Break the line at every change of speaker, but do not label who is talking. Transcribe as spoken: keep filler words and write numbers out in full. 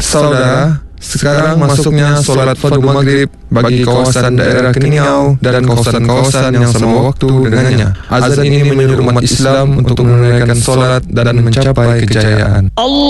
Saudara, sekarang masuknya solat fardu maghrib bagi kawasan daerah Keningau dan kawasan-kawasan yang sama waktu dengannya. Azan ini menyuruh umat Islam untuk menunaikan solat dan mencapai kejayaan.